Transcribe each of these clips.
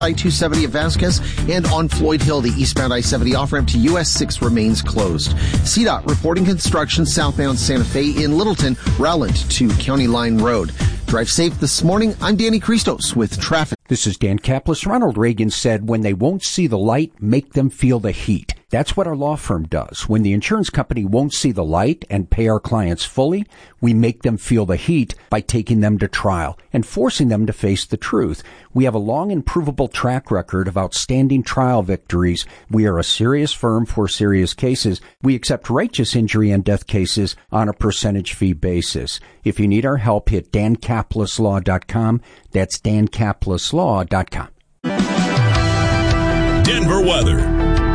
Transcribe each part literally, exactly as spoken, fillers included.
I two seventy at Vasquez, and on Floyd Hill, the eastbound I seventy off-ramp to U S six remains closed. C DOT reporting construction southbound Santa Fe in Littleton, Rowland to County Line Road. Drive safe this morning. I'm Danny Christos with traffic. This is Dan Kaplis. Ronald Reagan said, when they won't see the light, make them feel the heat. That's what our law firm does. When the insurance company won't see the light and pay our clients fully, we make them feel the heat by taking them to trial and forcing them to face the truth. We have a long and provable track record of outstanding trial victories. We are a serious firm for serious cases. We accept righteous injury and death cases on a percentage fee basis. If you need our help, hit dan kaplis law dot com. That's dan kaplis law dot com. Denver weather.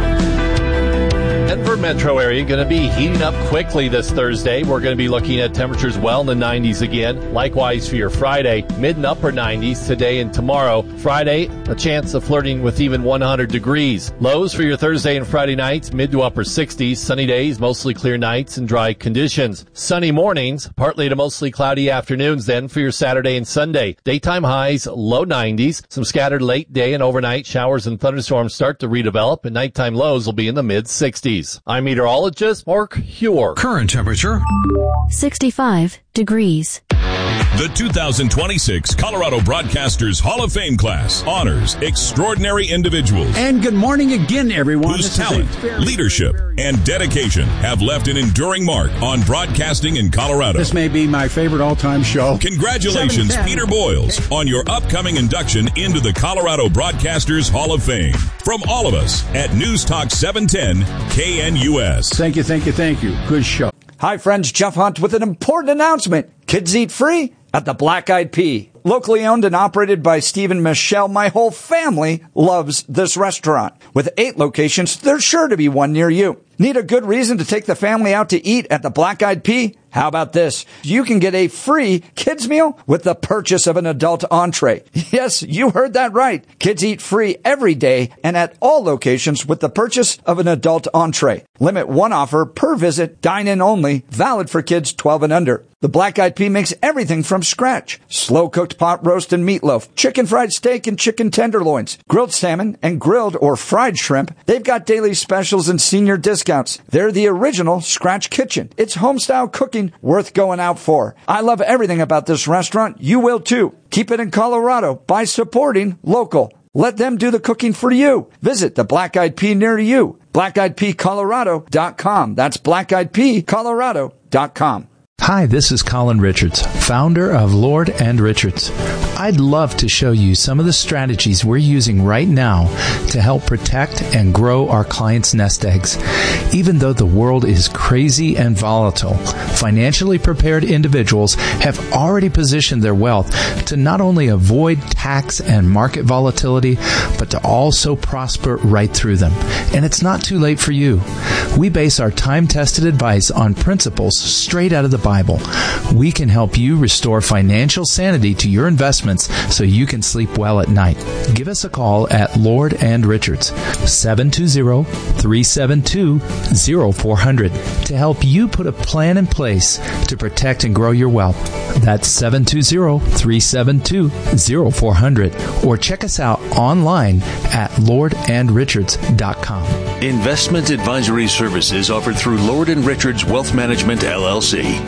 Denver metro area going to be heating up quickly this Thursday. We're going to be looking at temperatures well in the nineties again. Likewise for your Friday, mid and upper nineties today and tomorrow. Friday, a chance of flirting with even one hundred degrees. Lows for your Thursday and Friday nights, mid to upper sixties. Sunny days, mostly clear nights and dry conditions. Sunny mornings, partly to mostly cloudy afternoons then for your Saturday and Sunday. Daytime highs, low nineties. Some scattered late day and overnight showers and thunderstorms start to redevelop, and nighttime lows will be in the mid sixties. I'm meteorologist Mark Huer. Current temperature sixty-five degrees. The two thousand twenty-six Colorado Broadcasters Hall of Fame class honors extraordinary individuals. And good morning again, everyone. Whose this talent, very, leadership, very, very and dedication have left an enduring mark on broadcasting in Colorado. This may be my favorite all-time show. Congratulations, Peter Boyles, on your upcoming induction into the Colorado Broadcasters Hall of Fame. From all of us at News Talk seven ten K N U S. Thank you, thank you, thank you. Good show. Hi, friends. Jeff Hunt with an important announcement. Kids eat free at the Black Eyed Pea. Locally owned and operated by Steve and Michelle, my whole family loves this restaurant. With eight locations, there's sure to be one near you. Need a good reason to take the family out to eat at the Black Eyed Pea? How about this? You can get a free kids meal with the purchase of an adult entree. Yes, you heard that right. Kids eat free every day and at all locations with the purchase of an adult entree. Limit one offer per visit, dine-in only, valid for kids twelve and under. The Black Eyed Pea makes everything from scratch. Slow-cooked pot roast and meatloaf, chicken fried steak and chicken tenderloins, grilled salmon and grilled or fried shrimp. They've got daily specials and senior discounts. They're the original Scratch Kitchen. It's home-style cooking worth going out for. I love everything about this restaurant. You will too. Keep it in Colorado by supporting local. Let them do the cooking for you. Visit the Black Eyed Pea near you. black eyed pea colorado dot com. That's black eyed pea colorado dot com. Hi, this is Colin Richards, founder of Lord and Richards. I'd love to show you some of the strategies we're using right now to help protect and grow our clients' nest eggs. Even though the world is crazy and volatile, financially prepared individuals have already positioned their wealth to not only avoid tax and market volatility, but to also prosper right through them. And it's not too late for you. We base our time-tested advice on principles straight out of the Bible. We can help you restore financial sanity to your investments so you can sleep well at night. Give us a call at Lord and Richards, seven two zero, three seven two, zero four zero zero to help you put a plan in place to protect and grow your wealth. That's seven two zero, three seven two, zero four zero zero. Or check us out online at lord and richards dot com. Investment advisory services offered through Lord and Richards Wealth Management, L L C.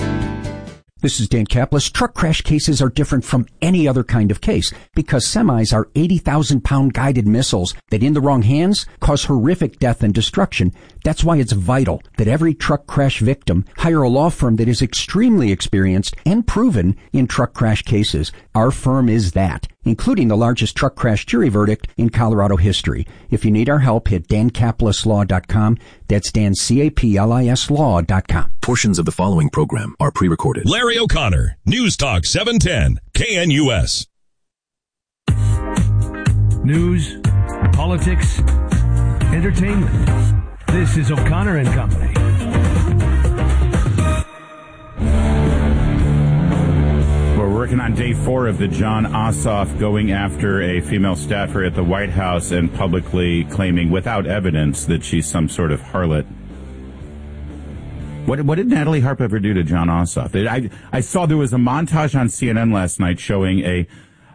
This is Dan Kaplis. Truck crash cases are different from any other kind of case because semis are eighty thousand pound guided missiles that in the wrong hands cause horrific death and destruction. That's why it's vital that every truck crash victim hire a law firm that is extremely experienced and proven in truck crash cases. Our firm is that, including the largest truck crash jury verdict in Colorado history. If you need our help, hit dan kaplis law dot com. That's Dan, C A P L I S law dot com. Portions of the following program are pre-recorded. Larry O'Connor, News Talk seven ten K N U S. News, politics, entertainment. This is O'Connor and Company. We're working on day four of the Jon Ossoff going after a female staffer at the White House and publicly claiming without evidence that she's some sort of harlot. What, what did Natalie Harp ever do to Jon Ossoff? I, I saw there was a montage on C N N last night showing a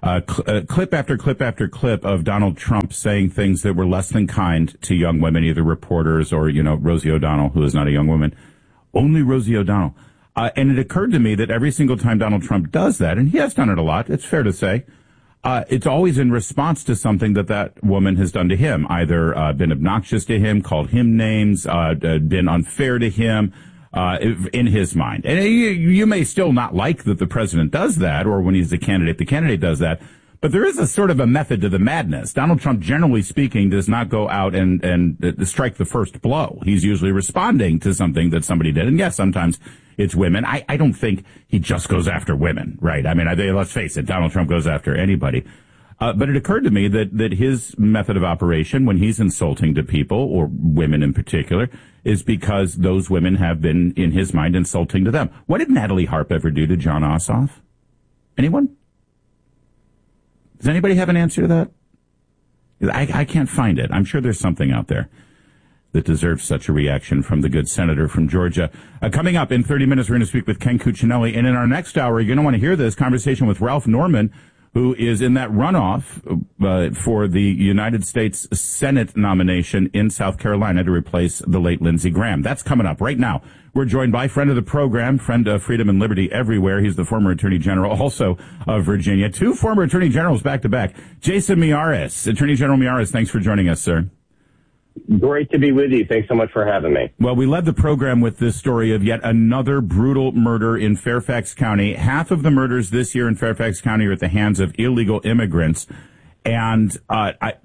uh, cl- uh, clip after clip after clip of Donald Trump saying things that were less than kind to young women, either reporters or, you know, Rosie O'Donnell, who is not a young woman. Only Rosie O'Donnell. Uh, and it occurred to me that every single time Donald Trump does that, and he has done it a lot, it's fair to say, uh, it's always in response to something that that woman has done to him, either uh, been obnoxious to him, called him names, uh, been unfair to him, uh, in his mind. And you, you may still not like that the president does that, or when he's the candidate, the candidate does that. But there is a sort of a method to the madness. Donald Trump, generally speaking, does not go out and, and uh, strike the first blow. He's usually responding to something that somebody did. And yes, sometimes it's women. I, I don't think he just goes after women, right? I mean, I, let's face it, Donald Trump goes after anybody. Uh, but it occurred to me that, that his method of operation when he's insulting to people, or women in particular, is because those women have been, in his mind, insulting to them. What did Natalie Harp ever do to Jon Ossoff? Anyone? Does anybody have an answer to that? I, I can't find it. I'm sure there's something out there that deserves such a reaction from the good senator from Georgia. Uh, coming up in thirty minutes, we're going to speak with Ken Cuccinelli. And in our next hour, you're going to want to hear this conversation with Ralph Norman, who is in that runoff uh, for the United States Senate nomination in South Carolina to replace the late Lindsey Graham. That's coming up right now. We're joined by friend of the program, friend of Freedom and Liberty Everywhere. He's the former Attorney General, also of Virginia. Two former Attorney Generals back-to-back. Jason Miyares. Attorney General Miyares, thanks for joining us, sir. Great to be with you. Thanks so much for having me. Well, we led the program with this story of yet another brutal murder in Fairfax County. Half of the murders this year in Fairfax County are at the hands of illegal immigrants. And uh, I,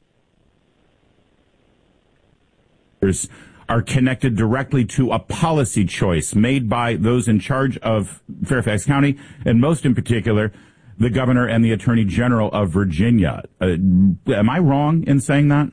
are connected directly to a policy choice made by those in charge of Fairfax County, and most in particular, the governor and the attorney general of Virginia. Uh, am I wrong in saying that?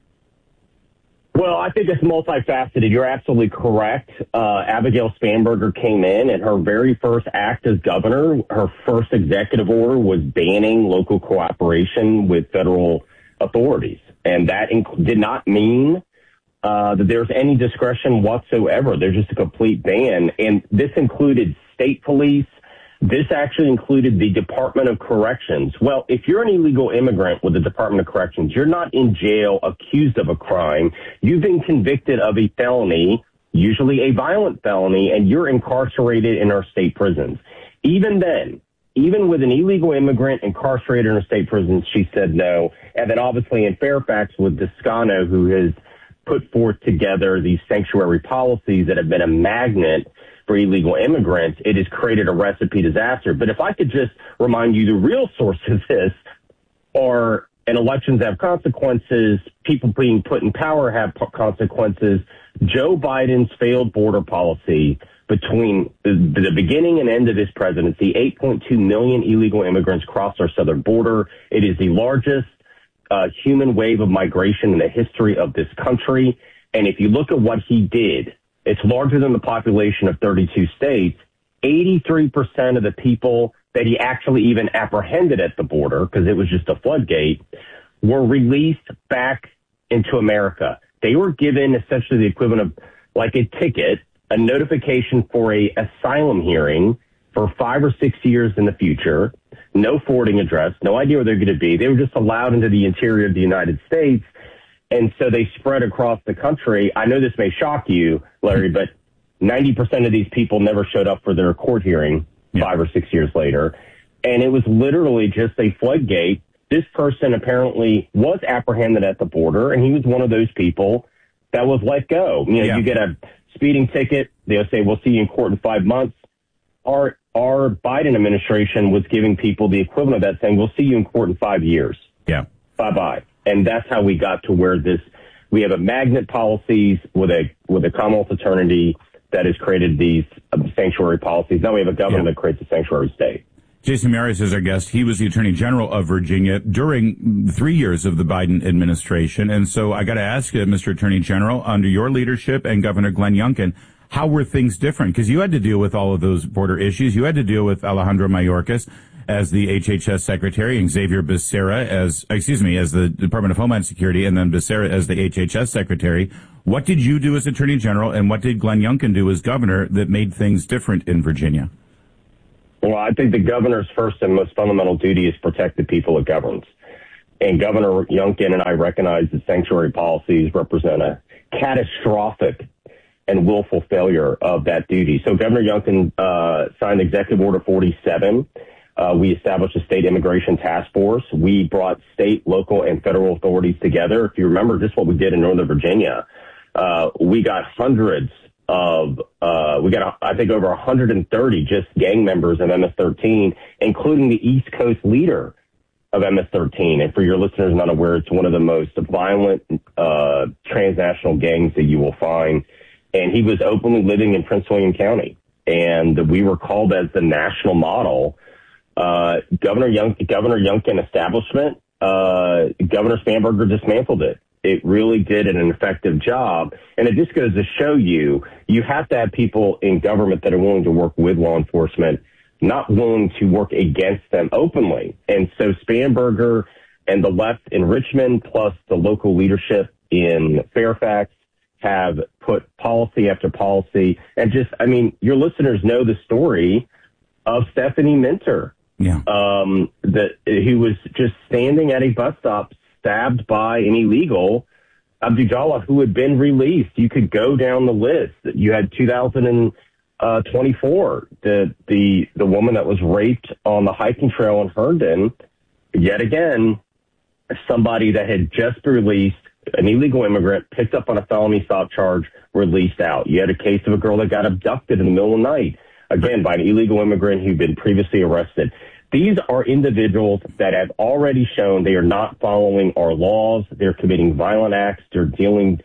Well, I think it's multifaceted. You're absolutely correct. Uh, Abigail Spanberger came in, and her very first act as governor, her first executive order was banning local cooperation with federal authorities. And that inc- did not mean uh, that there's any discretion whatsoever. There's just a complete ban. And this included state police. This actually included the Department of Corrections. Well, if you're an illegal immigrant with the Department of Corrections, you're not in jail accused of a crime. You've been convicted of a felony, usually a violent felony, and you're incarcerated in our state prisons. Even then, even with an illegal immigrant incarcerated in our state prisons, she said no. And then obviously in Fairfax with Descano, who has put forth together these sanctuary policies that have been a magnet for illegal immigrants, it has created a recipe disaster. But if I could just remind you, the real source of this are, and elections have consequences, people being put in power have consequences. Joe Biden's failed border policy between the, the beginning and end of his presidency, eight point two million illegal immigrants crossed our southern border. It is the largest uh, human wave of migration in the history of this country. And if you look at what he did, it's larger than the population of thirty-two states. eighty-three percent of the people that he actually even apprehended at the border, because it was just a floodgate, were released back into America. They were given essentially the equivalent of like a ticket, a notification for a asylum hearing for five or six years in the future, no forwarding address, no idea where they're going to be. They were just allowed into the interior of the United States. And so they spread across the country. I know this may shock you, Larry, but ninety percent of these people never showed up for their court hearing yeah. five or six years later. And it was literally just a floodgate. This person apparently was apprehended at the border, and he was one of those people that was let go. You know, yeah. you get a speeding ticket. They'll say, we'll see you in court in five months. Our, our Biden administration was giving people the equivalent of that, saying, we'll see you in court in five years. Yeah. Bye-bye. And that's how we got to where this, we have a magnet policies with a, with a Commonwealth attorney that has created these sanctuary policies. Now we have a governor yeah. that creates a sanctuary state. Jason Miyares is our guest. He was the Attorney General of Virginia during three years of the Biden administration. And so I got to ask you, Mister Attorney General, under your leadership and Governor Glenn Youngkin, how were things different? Because you had to deal with all of those border issues. You had to deal with Alejandro Mayorkas as the H H S Secretary and Xavier Becerra as, excuse me, as the Department of Homeland Security, and then Becerra as the H H S Secretary. What did you do as Attorney General, and what did Glenn Youngkin do as Governor that made things different in Virginia? Well, I think the governor's first and most fundamental duty is protect the people it governs. And Governor Youngkin and I recognize that sanctuary policies represent a catastrophic and willful failure of that duty. So Governor Youngkin uh, signed Executive Order forty-seven. Uh, we established a state immigration task force. We brought state, local, and federal authorities together. If you remember just what we did in Northern Virginia, uh, we got hundreds of, uh, we got, I think, over one hundred thirty just gang members of M S thirteen, including the East Coast leader of M S thirteen. And for your listeners not aware, it's one of the most violent uh, transnational gangs that you will find. And he was openly living in Prince William County. And we were called as the national model. Uh, Governor Young, Governor Youngkin establishment, uh, Governor Spanberger dismantled it. It really did an effective job. And it just goes to show you, you have to have people in government that are willing to work with law enforcement, not willing to work against them openly. And so Spanberger and the left in Richmond, plus the local leadership in Fairfax, have put policy after policy. And just, I mean, your listeners know the story of Stephanie Minter. Yeah. Um, that he was just standing at a bus stop, stabbed by an illegal, Abdu Jallah, who had been released. You could go down the list. You had two thousand twenty-four, the, the, the woman that was raped on the hiking trail in Herndon, yet again, somebody that had just been released, an illegal immigrant, picked up on a felony stop charge, released out. You had a case of a girl that got abducted in the middle of the night, again, by an illegal immigrant who'd been previously arrested. These are individuals that have already shown they are not following our laws. They're committing violent acts. They're dealing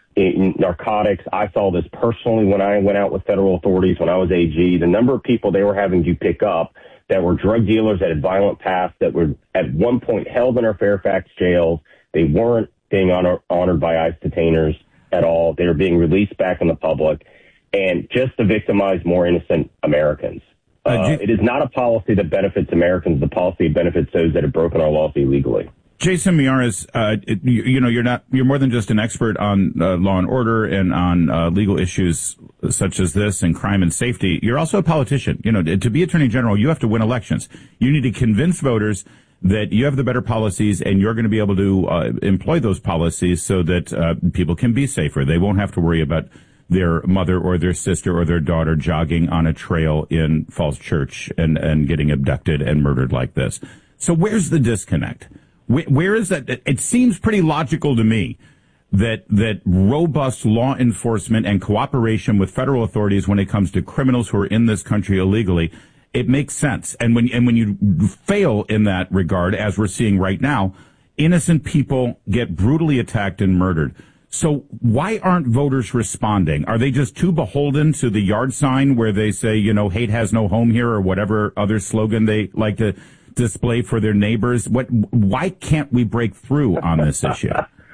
in narcotics. I saw this personally when I went out with federal authorities when I was A G. The number of people they were having to pick up that were drug dealers that had violent pasts, that were at one point held in our Fairfax jails. They weren't being honor, honored by ICE detainers at all. They were being released back in the public, and just to victimize more innocent Americans. Uh, uh, it is not a policy that benefits Americans. The policy that benefits those that have broken our laws illegally. Jason Miyares, uh, it, you, you know, you're not, you're more than just an expert on uh, law and order and on uh, legal issues such as this and crime and safety. You're also a politician. You know, to be attorney general, you have to win elections. You need to convince voters that you have the better policies and you're going to be able to uh, employ those policies so that uh, people can be safer. They won't have to worry about their mother or their sister or their daughter jogging on a trail in Falls Church and, and getting abducted and murdered like this. So where's the disconnect? Where, where is that? It seems pretty logical to me that that robust law enforcement and cooperation with federal authorities when it comes to criminals who are in this country illegally, it makes sense. And when and when you fail in that regard, as we're seeing right now, innocent people get brutally attacked and murdered. So why aren't voters responding? Are they just too beholden to the yard sign where they say, you know, hate has no home here, or whatever other slogan they like to display for their neighbors? What? Why can't we break through on this issue?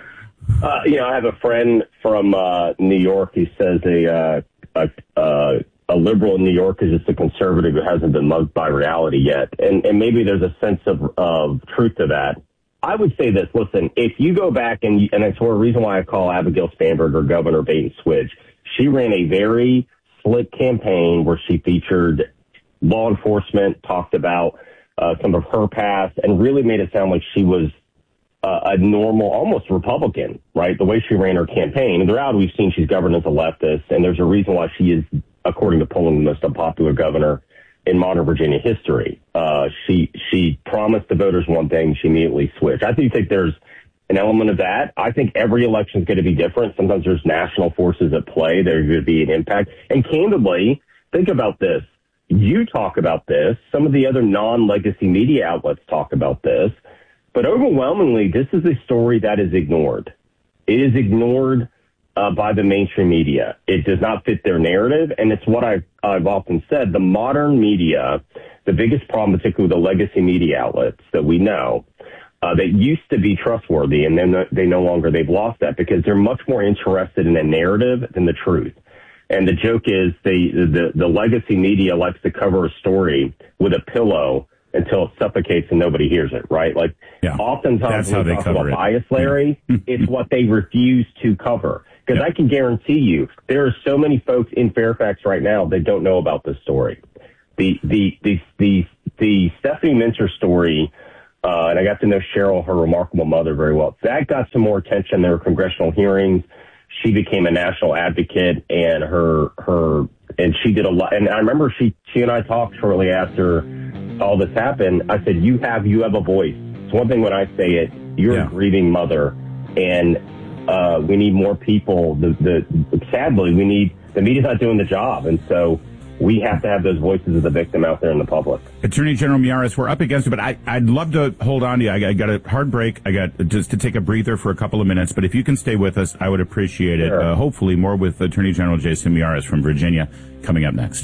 Uh, you know, I have a friend from uh, New York. He says a, uh, a, uh, a liberal in New York is just a conservative who hasn't been mugged by reality yet. And, and maybe there's a sense of, of truth to that. I would say this, listen, if you go back and, and it's one reason why I call Abigail Spanberger Governor Bait and Switch. She ran a very slick campaign where she featured law enforcement, talked about uh, some of her past, and really made it sound like she was uh, a normal, almost Republican, right? The way she ran her campaign. And throughout, we've seen she's governed as a leftist, and there's a reason why she is, according to polling, the most unpopular governor in modern Virginia history. Uh, she, she promised the voters one thing, she immediately switched. I think there's an element of that. I think every election is going to be different. Sometimes there's national forces at play. There's going to be an impact. And candidly, think about this. You talk about this. Some of the other non-legacy media outlets talk about this. But overwhelmingly, this is a story that is ignored. It is ignored Uh, by the mainstream media. It does not fit their narrative, and it's what I've, I've often said. The modern media, the biggest problem, particularly with the legacy media outlets that we know, uh, that used to be trustworthy, and then they no longer, they've lost that because they're much more interested in a narrative than the truth. And the joke is they, the, the legacy media likes to cover a story with a pillow until it suffocates and nobody hears it, right? Like, yeah. oftentimes when we talk about bias, Larry, yeah. it's what they refuse to cover. Because yeah. I can guarantee you, there are so many folks in Fairfax right now that don't know about this story. The the the the the Stephanie Mincer story, uh, and I got to know Cheryl, her remarkable mother, very well. That got some more attention. There were congressional hearings. She became a national advocate, and her her and she did a lot. And I remember she she and I talked shortly after all this happened. I said, "You have you have a voice." It's one thing when I say it. You're yeah. a grieving mother, and uh, we need more people. The the sadly, we need the media's not doing the job, and so we have to have those voices of the victim out there in the public. Attorney General Miyares, we're up against it, but I, I'd love to hold on to you. I, I got a hard break. I got just to take a breather for a couple of minutes, but if you can stay with us, I would appreciate it. Sure. Uh, hopefully more with Attorney General Jason Miyares from Virginia coming up next.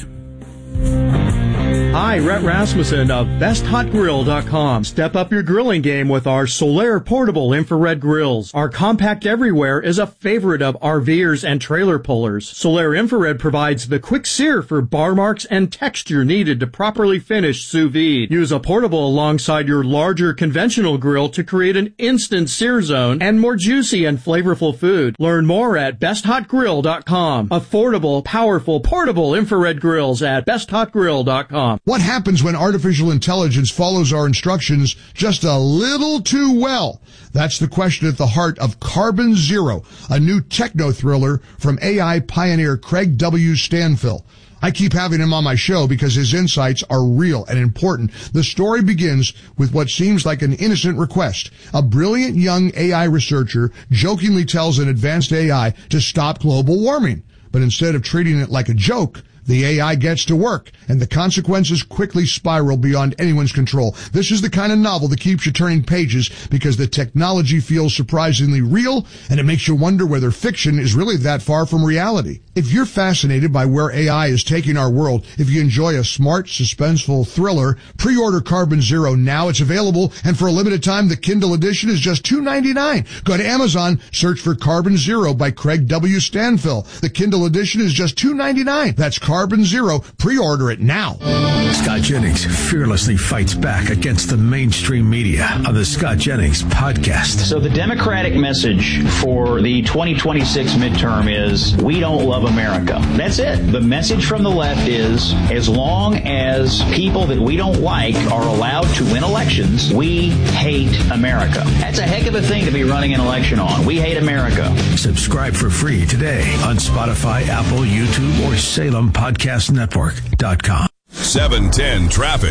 Hi, Rhett Rasmussen of best hot grill dot com. Step up your grilling game with our Solaire portable infrared grills. Our compact everywhere is a favorite of RVers and trailer pullers. Solaire infrared provides the quick sear for bar marks and texture needed to properly finish sous vide. Use a portable alongside your larger conventional grill to create an instant sear zone and more juicy and flavorful food. Learn more at best hot grill dot com. Affordable, powerful, portable infrared grills at best hot grill dot com. What happens when artificial intelligence follows our instructions just a little too well? That's the question at the heart of Carbon Zero, a new techno thriller from A I pioneer Craig W. Stanfill. I keep having him on my show because his insights are real and important. The story begins with what seems like an innocent request. A brilliant young A I researcher jokingly tells an advanced A I to stop global warming. But instead of treating it like a joke, the A I gets to work, and the consequences quickly spiral beyond anyone's control. This is the kind of novel that keeps you turning pages because the technology feels surprisingly real, and it makes you wonder whether fiction is really that far from reality. If you're fascinated by where A I is taking our world, if you enjoy a smart, suspenseful thriller, pre-order Carbon Zero now. It's available, and for a limited time, the Kindle edition is just two dollars and ninety-nine cents. Go to Amazon, search for Carbon Zero by Craig W. Stanfill. The Kindle edition is just two dollars and ninety-nine cents. That's Carbon Zero. Pre-order it now. Scott Jennings fearlessly fights back against the mainstream media on the Scott Jennings podcast. So the Democratic message for the twenty twenty-six midterm is, we don't love America. That's it. The message from the left is, as long as people that we don't like are allowed to win elections, we hate America. That's a heck of a thing to be running an election on. We hate America. Subscribe for free today on Spotify, Apple, YouTube, or Salem Podcast Network dot com. seven ten traffic.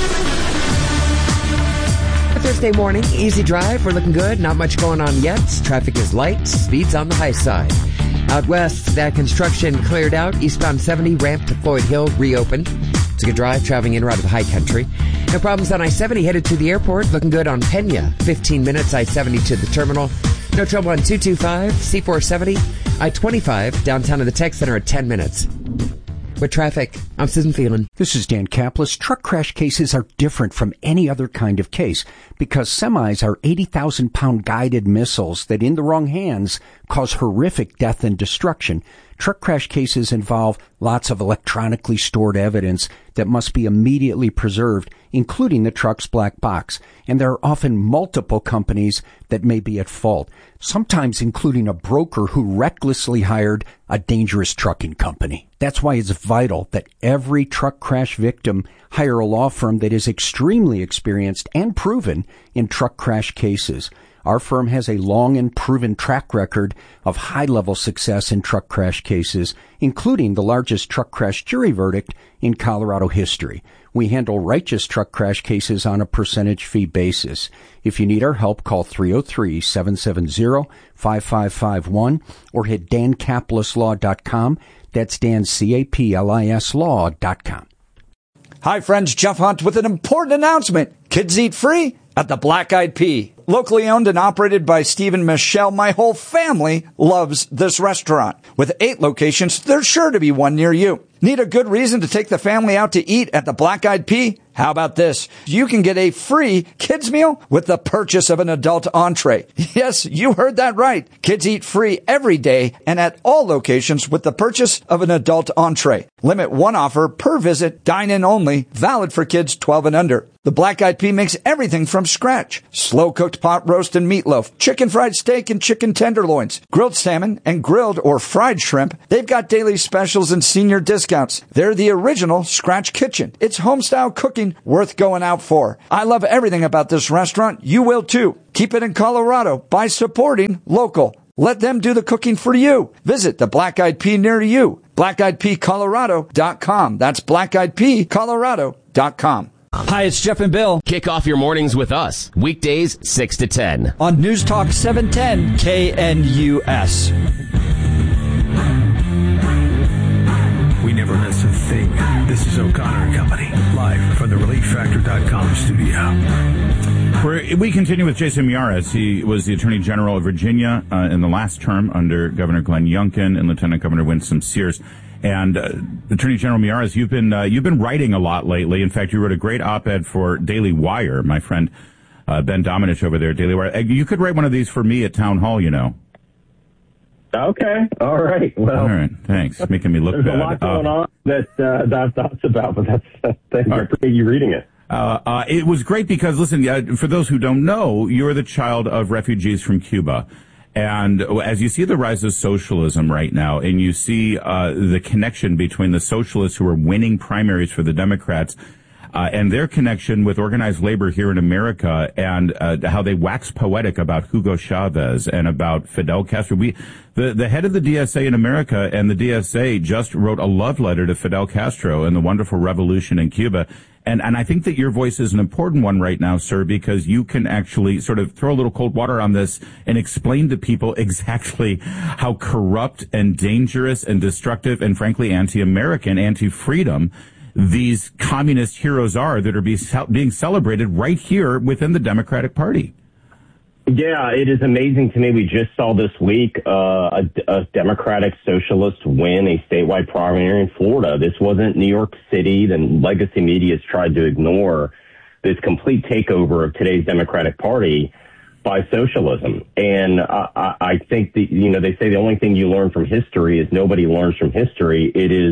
Thursday morning, easy drive. We're looking good. Not much going on yet. Traffic is light. Speeds on the high side. Out west, that construction cleared out. Eastbound seventy, ramp to Floyd Hill, reopened. It's a good drive, traveling in or out of the high country. No problems on I seventy, headed to the airport. Looking good on Pena. fifteen minutes, I seventy to the terminal. No trouble on two twenty-five, C four seventy, I twenty-five, downtown to the tech center at ten minutes. With traffic, I'm Susan Phelan. This is Dan Kaplis. Truck crash cases are different from any other kind of case because semis are eighty thousand pound guided missiles that in the wrong hands cause horrific death and destruction. Truck crash cases involve lots of electronically stored evidence that must be immediately preserved, including the truck's black box. And there are often multiple companies that may be at fault, sometimes including a broker who recklessly hired a dangerous trucking company. That's why it's vital that every truck crash victim hire a law firm that is extremely experienced and proven in truck crash cases. Our firm has a long and proven track record of high-level success in truck crash cases, including the largest truck crash jury verdict in Colorado history. We handle righteous truck crash cases on a percentage fee basis. If you need our help, call three oh three, seven seven zero, five five five one or hit dan caplis law dot com. That's Dan, C A P L I S law dot com. Hi, friends. Jeff Hunt with an important announcement. Kids eat free at the Black Eyed Pea. Locally owned and operated by Steve and Michelle, my whole family loves this restaurant. With eight locations, there's sure to be one near you. Need a good reason to take the family out to eat at the Black Eyed Pea? How about this? You can get a free kids meal with the purchase of an adult entree. Yes, you heard that right. Kids eat free every day and at all locations with the purchase of an adult entree. Limit one offer per visit, dine-in only, valid for kids twelve and under. The Black Eyed Pea makes everything from scratch. Slow-cooked smoked pot roast and meatloaf, chicken fried steak and chicken tenderloins, grilled salmon and grilled or fried shrimp. They've got daily specials and senior discounts. They're the original Scratch Kitchen. It's homestyle cooking worth going out for. I love everything about this restaurant. You will too. Keep it in Colorado by supporting local. Let them do the cooking for you. Visit the Black Eyed Pea near you. black eyed pea colorado dot com. That's black eyed pea colorado dot com. Hi, it's Jeff and Bill. Kick off your mornings with us. Weekdays, six to ten. On News Talk seven ten K N U S. We never miss a thing. This is O'Connor and Company, live from the relief factor dot com studio. We're, we continue with Jason Miyares. He was the Attorney General of Virginia uh, in the last term under Governor Glenn Youngkin and Lieutenant Governor Winsome Sears. And uh, Attorney General Miyares, you've been uh, you've been writing a lot lately. In fact, you wrote a great op-ed for Daily Wire. My friend uh, Ben Domenech over there at Daily Wire. You could write one of these for me at Town Hall, you know. Okay. All right. Well, all right. Thanks. Making me look there's bad. There's a lot going uh, on that uh, that I have thoughts about, but that's uh, thank you. I appreciate you reading it. Uh, uh, it was great because, listen, uh, for those who don't know, you're the child of refugees from Cuba. And as you see the rise of socialism right now, and you see uh, the connection between the socialists who are winning primaries for the Democrats uh, and their connection with organized labor here in America, and uh, how they wax poetic about Hugo Chavez and about Fidel Castro. We, the, the head of the D S A in America and the D S A just wrote a love letter to Fidel Castro and the wonderful revolution in Cuba. And, and I think that your voice is an important one right now, sir, because you can actually sort of throw a little cold water on this and explain to people exactly how corrupt and dangerous and destructive and, frankly, anti-American, anti-freedom these communist heroes are that are be, being celebrated right here within the Democratic Party. Yeah, it is amazing to me. We just saw this week uh, a, a Democratic socialist win a statewide primary in Florida. This wasn't New York City. The legacy media has tried to ignore this complete takeover of today's Democratic Party by socialism. And I, I think that, you know, they say the only thing you learn from history is nobody learns from history. It is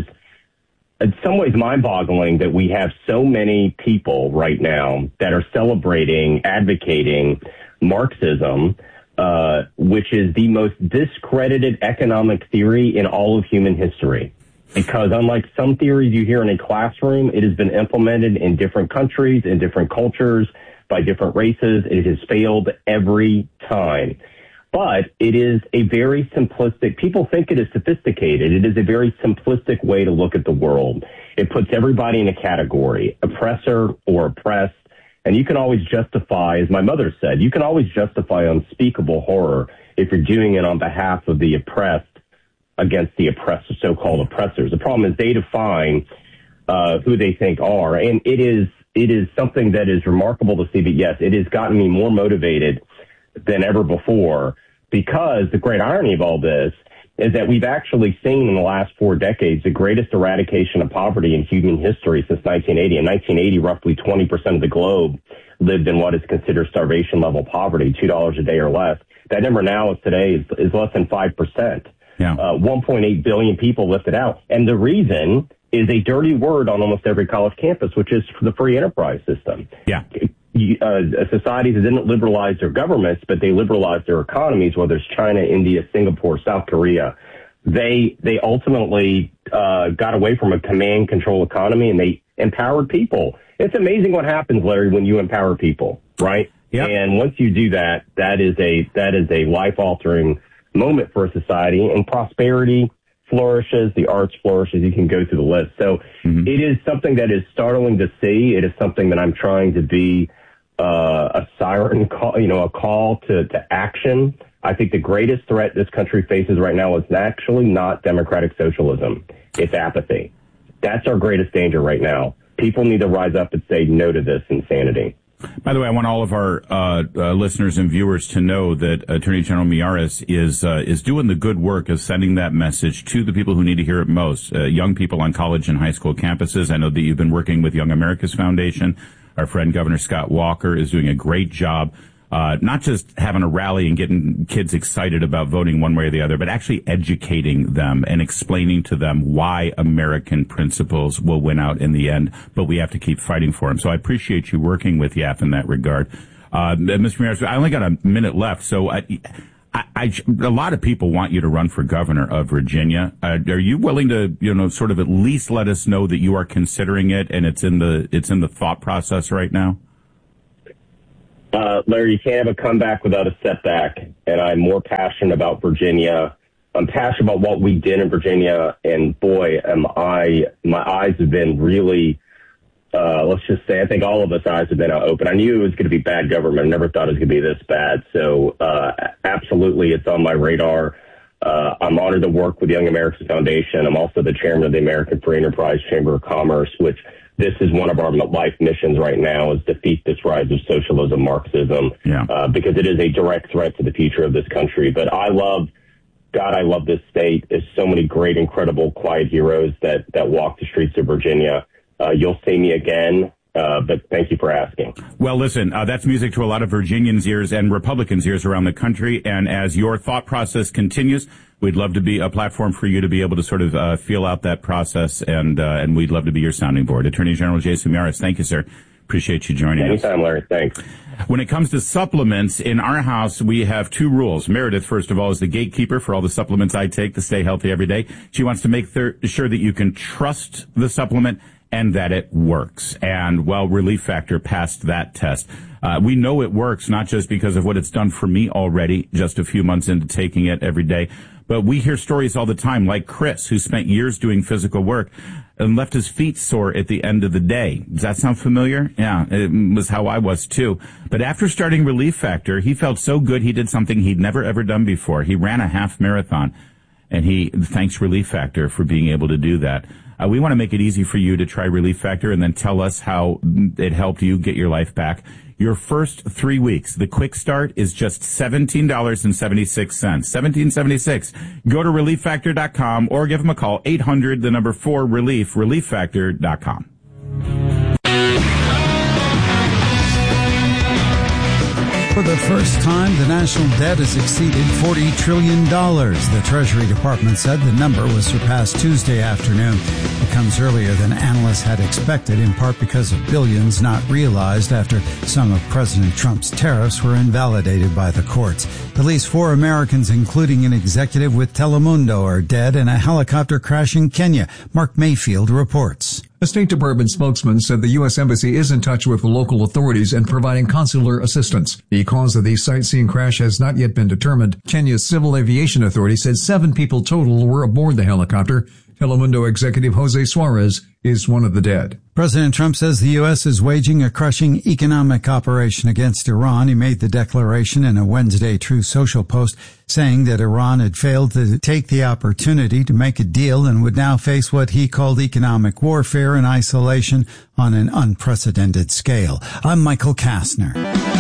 in some ways mind-boggling that we have so many people right now that are celebrating, advocating Marxism, uh, which is the most discredited economic theory in all of human history. Because unlike some theories you hear in a classroom, it has been implemented in different countries, in different cultures, by different races. It has failed every time. But it is a very simplistic, people think it is sophisticated. It is a very simplistic way to look at the world. It puts everybody in a category, oppressor or oppressed. And you can always justify, as my mother said, you can always justify unspeakable horror if you're doing it on behalf of the oppressed against the oppressor, so-called oppressors. The problem is they define uh, who they think are. And it is it is something that is remarkable to see. But yes, it has gotten me more motivated than ever before, because the great irony of all this is that we've actually seen in the last four decades the greatest eradication of poverty in human history since nineteen eighty. In nineteen eighty, roughly twenty percent of the globe lived in what is considered starvation level poverty, two dollars a day or less. That number now is today is, is less than five percent. Yeah. Uh, one point eight billion people lifted out. And the reason is a dirty word on almost every college campus, which is the free enterprise system. Yeah. Uh, societies that didn't liberalize their governments, but they liberalized their economies, whether it's China, India, Singapore, South Korea. They they ultimately uh, got away from a command control economy, and they empowered people. It's amazing what happens, Larry, when you empower people, right? Yep. And once you do that, that is a that is a life altering moment for a society, and prosperity flourishes, the arts flourishes. You can go through the list. So mm-hmm. It is something that is startling to see. It is something that I'm trying to be uh, a siren call, you know, a call to, to action. I think the greatest threat this country faces right now is actually not democratic socialism. It's apathy. That's our greatest danger right now. People need to rise up and say no to this insanity. By the way, I want all of our uh, uh, listeners and viewers to know that Attorney General Miyares is uh, is doing the good work of sending that message to the people who need to hear it most, uh, young people on college and high school campuses. I know that you've been working with Young America's Foundation. Our friend Governor Scott Walker is doing a great job, uh, not just having a rally and getting kids excited about voting one way or the other, but actually educating them and explaining to them why American principles will win out in the end, but we have to keep fighting for them. So I appreciate you working with Y A F in that regard. Uh, Mister Mayor, I only got a minute left, so I, I, I, a lot of people want you to run for governor of Virginia. Uh, are you willing to, you know, sort of at least let us know that you are considering it and it's in the it's in the thought process right now? Uh, Larry, you can't have a comeback without a setback, and I'm more passionate about Virginia. I'm passionate about what we did in Virginia, and boy, am I, my eyes have been really, uh, let's just say, I think all of us eyes have been open. I knew it was going to be bad government. I never thought it was going to be this bad. So, uh, absolutely, it's on my radar. Uh, I'm honored to work with Young Americans Foundation. I'm also the chairman of the American Free Enterprise Chamber of Commerce, which this is one of our life missions right now, is defeat this rise of socialism, Marxism, yeah. uh, because it is a direct threat to the future of this country. But I love, God, I love this state. There's so many great, incredible, quiet heroes that, that walk the streets of Virginia. Uh, you'll see me again. Uh, but thank you for asking. Well, listen, uh, that's music to a lot of Virginians' ears and Republicans' ears around the country. And as your thought process continues, we'd love to be a platform for you to be able to sort of uh, feel out that process, and uh, and we'd love to be your sounding board. Attorney General Jason Miyares, thank you, sir. Appreciate you joining Anytime, us. Anytime, Larry. Thanks. When it comes to supplements, in our house, we have two rules. Meredith, first of all, is the gatekeeper for all the supplements I take to stay healthy every day. She wants to make th- sure that you can trust the supplement and that it works. And, well, Relief Factor passed that test. Uh, we know it works, not just because of what it's done for me already, just a few months into taking it every day, but we hear stories all the time, like Chris, who spent years doing physical work and left his feet sore at the end of the day. Does that sound familiar? Yeah, it was how I was too. But after starting Relief Factor, he felt so good he did something he'd never ever done before. He ran a half marathon, and he thanks Relief Factor for being able to do that. Uh, we want to make it easy for you to try Relief Factor and then tell us how it helped you get your life back. Your first three weeks, the quick start is just seventeen dollars and seventy-six cents. seventeen dollars and seventy-six cents. Go to relief factor dot com or give them a call, eight hundred, the number four, relief, relief factor dot com. For the first time, the national debt has exceeded forty trillion dollars. The Treasury Department said the number was surpassed Tuesday afternoon. It comes earlier than analysts had expected, in part because of billions not realized after some of President Trump's tariffs were invalidated by the courts. At least four Americans, including an executive with Telemundo, are dead in a helicopter crash in Kenya. Mark Mayfield reports. A State Department spokesman said the U S Embassy is in touch with the local authorities and providing consular assistance. The cause of the sightseeing crash has not yet been determined. Kenya's Civil Aviation Authority said seven people total were aboard the helicopter. Telemundo executive Jose Suarez is one of the dead. President Trump says the U S is waging a crushing economic operation against Iran. He made the declaration in a Wednesday Truth Social post saying that Iran had failed to take the opportunity to make a deal and would now face what he called economic warfare and isolation on an unprecedented scale. I'm Michael Kastner.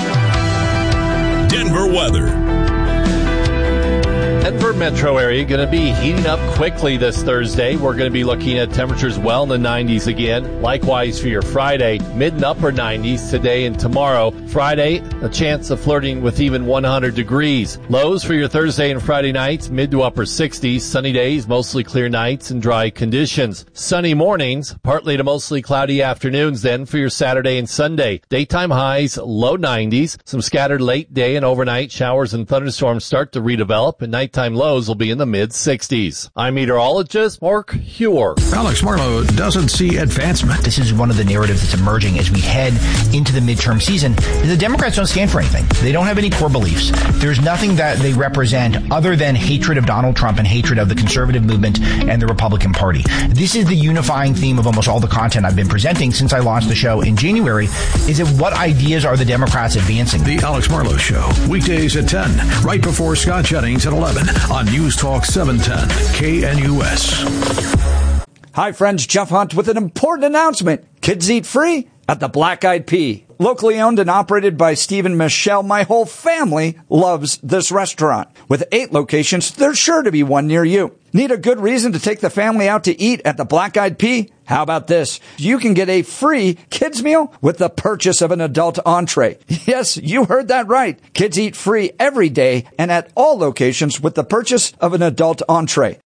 Denver weather. Denver metro area going to be heating up quickly this Thursday. We're going to be looking at temperatures well in the nineties again. Likewise for your Friday, mid and upper nineties today and tomorrow. Friday, a chance of flirting with even one hundred degrees. Lows for your Thursday and Friday nights, mid to upper sixties. Sunny days, mostly clear nights and dry conditions. Sunny mornings, partly to mostly cloudy afternoons then for your Saturday and Sunday. Daytime highs, low nineties. Some scattered late day and overnight showers and thunderstorms start to redevelop, and nighttime lows will be in the mid-sixties. I'm meteorologist Mark Hewer. Alex Marlowe doesn't see advancement. This is one of the narratives that's emerging as we head into the midterm season. The Democrats don't stand for anything. They don't have any core beliefs. There's nothing that they represent other than hatred of Donald Trump and hatred of the conservative movement and the Republican Party. This is the unifying theme of almost all the content I've been presenting since I launched the show in January, is that what ideas are the Democrats advancing? The Alex Marlowe Show, weekdays at ten, right before Scott Jennings at eleven on News Talk seven ten K N U S. Hi friends, Jeff Hunt with an important announcement. Kids eat free at the Black Eyed Pea. Locally owned and operated by Steve and Michelle, my whole family loves this restaurant. With eight locations, there's sure to be one near you. Need a good reason to take the family out to eat at the Black Eyed Pea? How about this? You can get a free kids meal with the purchase of an adult entree. Yes, you heard that right. Kids eat free every day and at all locations with the purchase of an adult entree.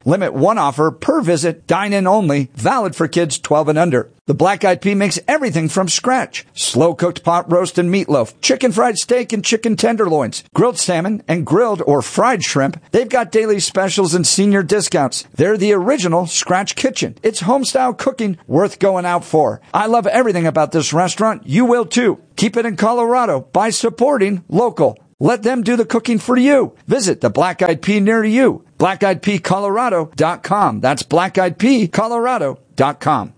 Limit one offer per visit, dine-in only, valid for kids twelve and under. The Black Eyed Pea makes everything from scratch. Slow-cooked pot roast and meatloaf, chicken fried steak and chicken tenderloins, grilled salmon and grilled or fried shrimp. They've got daily specials and senior discounts. They're the original Scratch Kitchen. It's home-style cooking worth going out for. I love everything about this restaurant. You will too. Keep it in Colorado by supporting local. Let them do the cooking for you. Visit the Black Eyed Pea near you. black eyed pea colorado dot com. That's black eyed pea colorado dot com.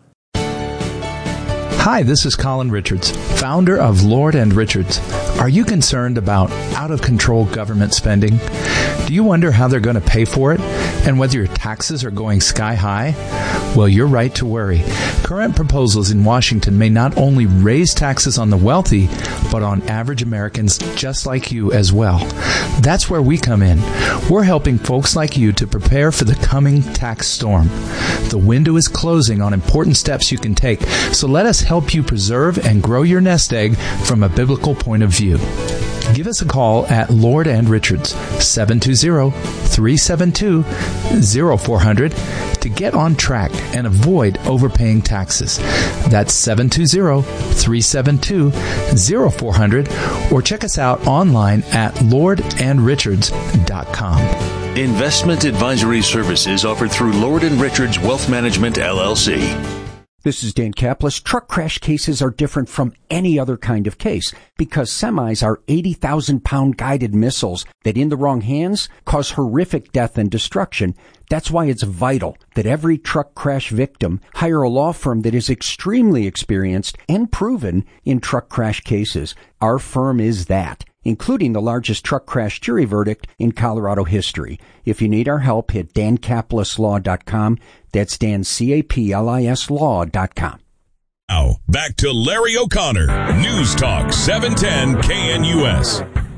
Hi, this is Colin Richards, founder of Lord and Richards. Are you concerned about out-of-control government spending? Do you wonder how they're going to pay for it and whether your taxes are going sky high? Well, you're right to worry. Current proposals in Washington may not only raise taxes on the wealthy, but on average Americans just like you as well. That's where we come in. We're helping folks like you to prepare for the coming tax storm. The window is closing on important steps you can take, so let us help you preserve and grow your nest egg from a biblical point of view. Give us a call at Lord and Richards, seven two zero, three seven two, zero four zero zero to get on track and avoid overpaying taxes. That's seven two zero, three seven two, zero four zero zero or check us out online at lord and richards dot com. Investment advisory services offered through Lord and Richards Wealth Management, L L C. This is Dan Kaplis. Truck crash cases are different from any other kind of case because semis are eighty thousand pound guided missiles that in the wrong hands cause horrific death and destruction. That's why it's vital that every truck crash victim hire a law firm that is extremely experienced and proven in truck crash cases. Our firm is that, including the largest truck crash jury verdict in Colorado history. If you need our help, hit dan kaplis law dot com. That's Dan, C A P L I S law dot com. Now, back to Larry O'Connor, News Talk seven ten K N U S.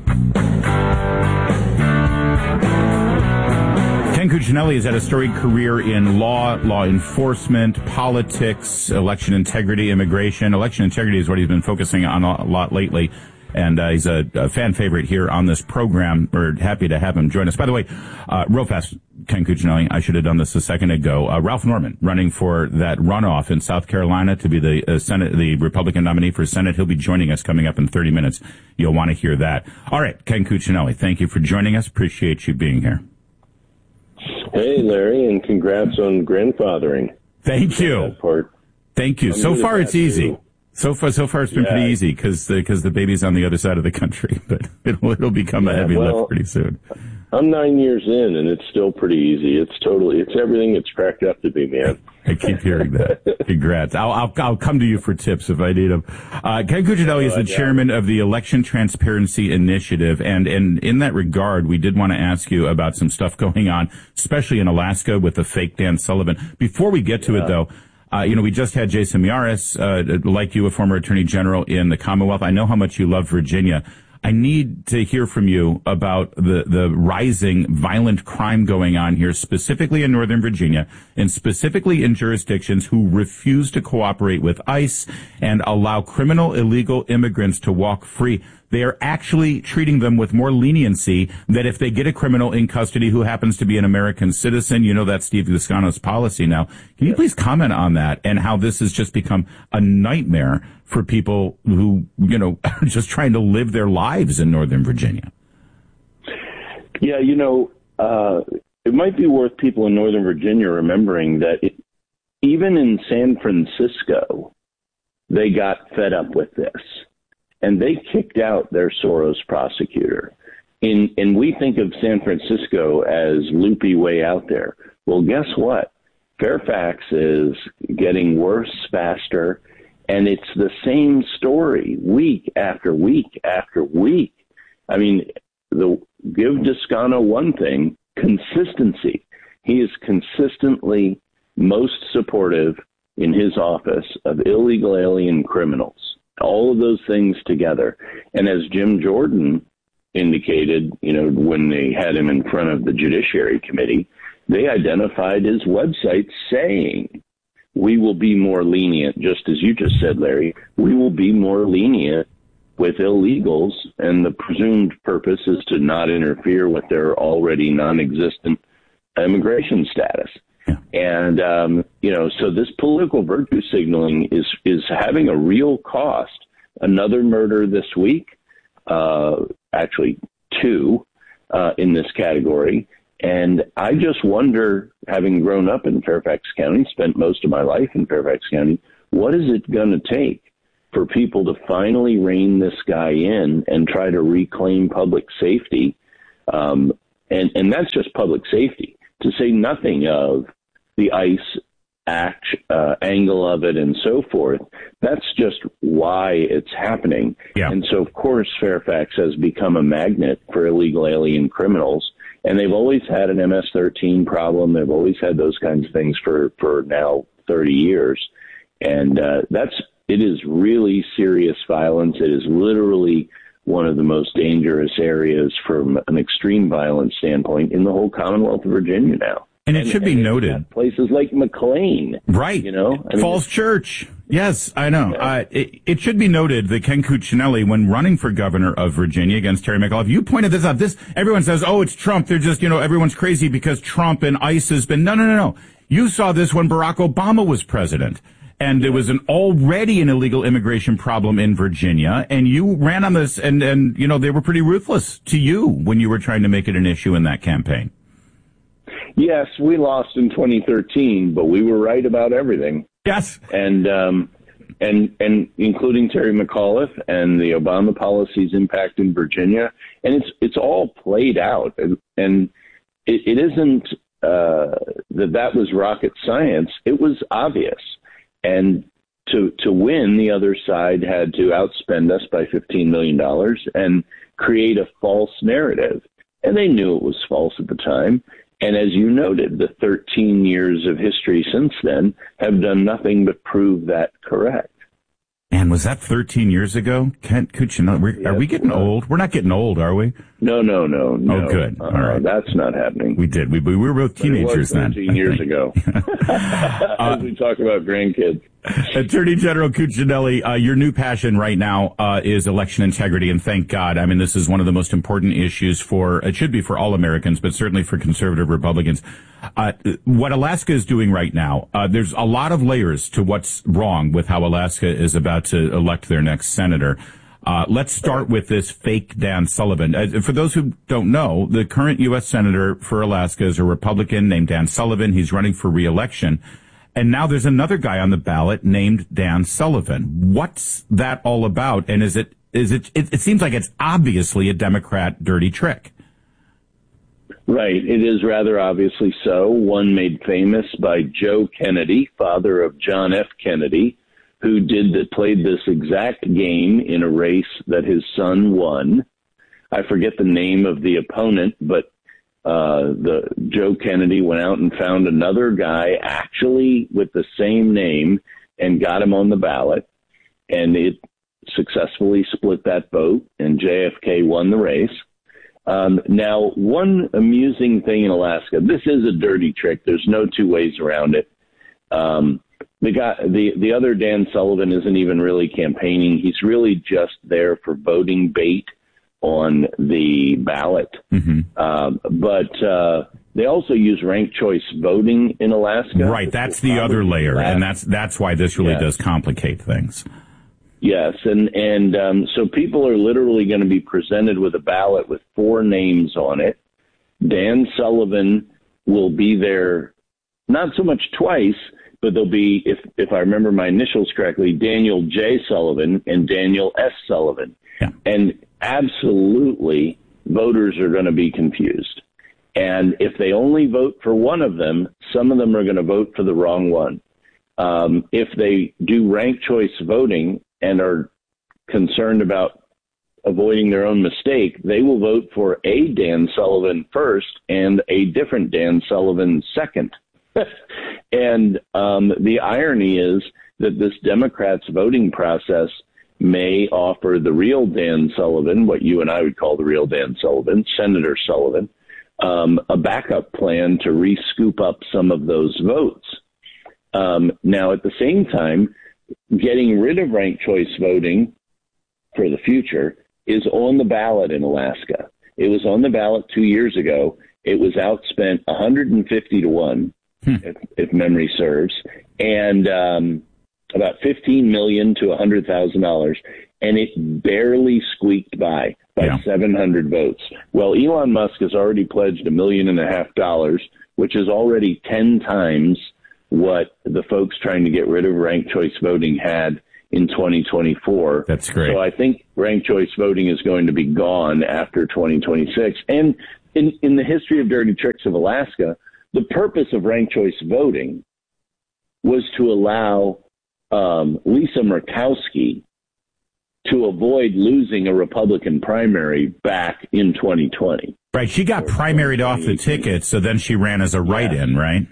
Ken Cuccinelli has had a storied career in law, law enforcement, politics, election integrity, immigration. Election integrity is what he's been focusing on a lot lately. And uh, he's a, a fan favorite here on this program. We're happy to have him join us. By the way, uh, real fast, Ken Cuccinelli, I should have done this a second ago. Uh, Ralph Norman running for that runoff in South Carolina to be the uh, Senate, the Republican nominee for Senate. He'll be joining us coming up in thirty minutes. You'll want to hear that. All right, Ken Cuccinelli, thank you for joining us. Appreciate you being here. Hey, Larry, and congrats on grandfathering. Thank you. Thank you. I'm so far, it's easy. Too. So far, so far, it's been yeah. pretty easy because because the, the baby's on the other side of the country, but it'll it'll become yeah, a heavy well, lift pretty soon. I'm nine years in, and it's still pretty easy. It's totally, it's everything it's cracked up to be, man. I keep hearing that. Congrats. I'll, I'll I'll come to you for tips if I need them. Uh, Ken Cuccinelli is the chairman of the Election Transparency Initiative, and and in that regard, we did want to ask you about some stuff going on, especially in Alaska with the fake Dan Sullivan. Before we get to yeah. it, though. Uh, you know, we just had Jason Miyares, uh, like you, a former attorney general in the Commonwealth. I know how much you love Virginia. I need to hear from you about the, the rising violent crime going on here, specifically in Northern Virginia, and specifically in jurisdictions who refuse to cooperate with ICE and allow criminal illegal immigrants to walk free. They are actually treating them with more leniency that if they get a criminal in custody who happens to be an American citizen, you know that's Steve Descano's policy now. Can you please comment on that and how this has just become a nightmare for people who, you know, are just trying to live their lives in Northern Virginia? Yeah, you know, uh, it might be worth people in Northern Virginia remembering that it, even in San Francisco, they got fed up with this. And they kicked out their Soros prosecutor. In, and we think of San Francisco as loopy way out there. Well, guess what? Fairfax is getting worse faster, and it's the same story week after week after week. I mean, the, give Descano one thing, consistency. He is consistently most supportive in his office of illegal alien criminals. All of those things together. And as Jim Jordan indicated, you know, when they had him in front of the Judiciary Committee, they identified his website saying, we will be more lenient, just as you just said, Larry, we will be more lenient with illegals. And the presumed purpose is to not interfere with their already non-existent immigration status. Yeah. And, um, you know, so this political virtue signaling is, is having a real cost. Another murder this week, uh, actually two, uh, in this category. And I just wonder, having grown up in Fairfax County, spent most of my life in Fairfax County, what is it going to take for people to finally rein this guy in and try to reclaim public safety? Um, and, and that's just public safety, to say nothing of the ICE act, uh, angle of it and so forth. That's just why it's happening. Yeah. And so, of course, Fairfax has become a magnet for illegal alien criminals. And they've always had an M S thirteen problem. They've always had those kinds of things for, for now thirty years. And uh, that's it is really serious violence. It is literally one of the most dangerous areas from an extreme violence standpoint in the whole Commonwealth of Virginia now. And it should be noted. Places like McLean. Right. You know? I mean, Falls Church. Yes, I know. Yeah. Uh, it, it should be noted that Ken Cuccinelli, when running for governor of Virginia against Terry McAuliffe, you pointed this out. This, everyone says, oh, it's Trump. They're just, you know, everyone's crazy because Trump and ICE has been, no, no, no, no. You saw this when Barack Obama was president. And there was an already an illegal immigration problem in Virginia, and you ran on this, and, and, you know, they were pretty ruthless to you when you were trying to make it an issue in that campaign. Yes, we lost in twenty thirteen, but we were right about everything. Yes. And, um, and, and including Terry McAuliffe and the Obama policies impact in Virginia. And it's, it's all played out. And, and it, it isn't, uh, that that was rocket science. It was obvious. And to, to win, the other side had to outspend us by fifteen million dollars and create a false narrative. And they knew it was false at the time. And as you noted, the thirteen years of history since then have done nothing but prove that correct. And was that thirteen years ago? Kent Cuccinelli, yes, are we getting old? We're not getting old, are we? No, no, no, no. Oh, good. Uh, All right. That's not happening. We did. We, we were both teenagers then. thirteen years ago. uh, As we talk about grandkids. Attorney General Cuccinelli, uh, your new passion right now uh, is election integrity, and thank God. I mean, this is one of the most important issues for, it should be for all Americans, but certainly for conservative Republicans. Uh, what Alaska is doing right now, uh, there's a lot of layers to what's wrong with how Alaska is about to elect their next senator. Uh, let's start with this fake Dan Sullivan. Uh, for those who don't know, the current U S Senator for Alaska is a Republican named Dan Sullivan. He's running for re-election. And now there's another guy on the ballot named Dan Sullivan. What's that all about? And is it, is it, it, it seems like it's obviously a Democrat dirty trick. Right. It is rather obviously so. One made famous by Joe Kennedy, father of John F. Kennedy, who did that, played this exact game in a race that his son won. I forget the name of the opponent, but Uh, the Joe Kennedy went out and found another guy actually with the same name and got him on the ballot, and it successfully split that vote, and J F K won the race. Um, now, one amusing thing in Alaska, this is a dirty trick. There's no two ways around it. Um, the guy, the, the other Dan Sullivan isn't even really campaigning. He's really just there for voting bait on the ballot. Mm-hmm. Um, but uh, they also use ranked choice voting in Alaska. Right, that's the other layer, that. and that's that's why this really yes. does complicate things. Yes, and, and um, so people are literally going to be presented with a ballot with four names on it. Dan Sullivan will be there not so much twice, but there'll be, if, if I remember my initials correctly, Daniel J. Sullivan and Daniel S. Sullivan. Yeah. And absolutely, voters are going to be confused. And if they only vote for one of them, some of them are going to vote for the wrong one. Um, if they do ranked choice voting and are concerned about avoiding their own mistake, they will vote for a Dan Sullivan first and a different Dan Sullivan second. And um, the irony is that this Democrats' voting process may offer the real Dan Sullivan, what you and I would call the real Dan Sullivan, Senator Sullivan, um, a backup plan to re-scoop up some of those votes. Um, now, at the same time, getting rid of ranked choice voting for the future is on the ballot in Alaska. It was on the ballot two years ago, It was outspent one hundred fifty to one, hmm. if, if memory serves, and um, about fifteen million to one hundred thousand dollars, and it barely squeaked by by yeah. seven hundred votes. Well, Elon Musk has already pledged a million and a half dollars, which is already ten times what the folks trying to get rid of ranked choice voting had in twenty twenty-four. That's great. So I think ranked choice voting is going to be gone after twenty twenty-six. And in, in the history of dirty tricks of Alaska, the purpose of ranked choice voting was to allow um, Lisa Murkowski to avoid losing a Republican primary back in twenty twenty. Right. She got primaried off the ticket, so then she ran as a write-in, yeah. right?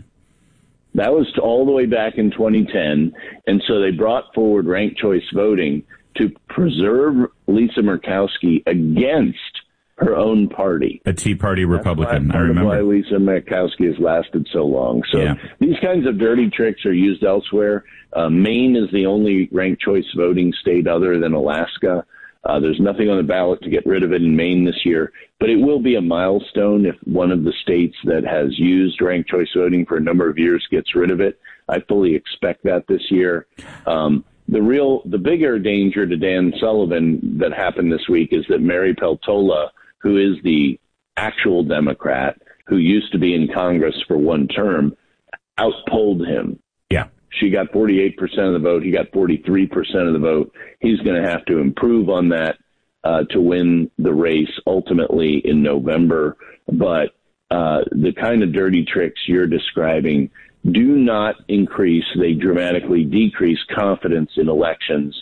That was all the way back in twenty ten, and so they brought forward ranked choice voting to preserve Lisa Murkowski against her own party. A Tea Party Republican, That's I remember. why Lisa Murkowski has lasted so long. So yeah. these kinds of dirty tricks are used elsewhere. Uh, Maine is the only ranked choice voting state other than Alaska. Uh, there's nothing on the ballot to get rid of it in Maine this year, but it will be a milestone if one of the states that has used ranked choice voting for a number of years gets rid of it. I fully expect that this year. Um, the real, the bigger danger to Dan Sullivan that happened this week is that Mary Peltola, who is the actual Democrat who used to be in Congress for one term, outpolled him. Yeah. She got forty-eight percent of the vote. He got forty-three percent of the vote. He's going to have to improve on that uh, to win the race ultimately in November. But uh, the kind of dirty tricks you're describing do not increase. They dramatically decrease confidence in elections.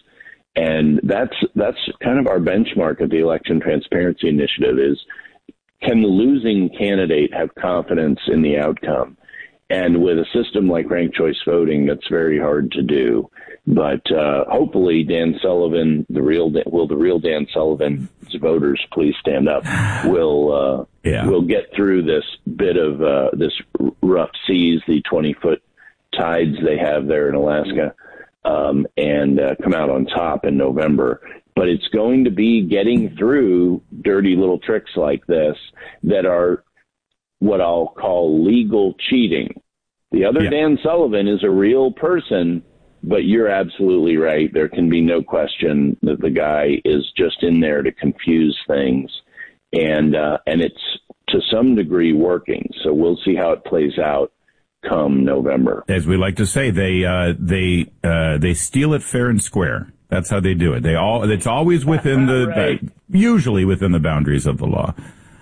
And that's that's kind of our benchmark of the Election Transparency Initiative is, can the losing candidate have confidence in the outcome? And with a system like ranked choice voting, that's very hard to do. But uh, hopefully Dan Sullivan, the real will the real Dan Sullivan's voters please stand up, will uh, yeah. will get through this bit of uh, this rough seas, the twenty-foot tides they have there in Alaska, um, and uh, come out on top in November. But it's going to be getting through dirty little tricks like this that are what I'll call legal cheating. The other yeah. Dan Sullivan is a real person, but you're absolutely right. There can be no question that the guy is just in there to confuse things. And, uh, and it's to some degree working. So we'll see how it plays out come November. As we like to say, they, uh, they, uh, they steal it fair and square. That's how they do it. They all, it's always within the, right. uh, usually within the boundaries of the law.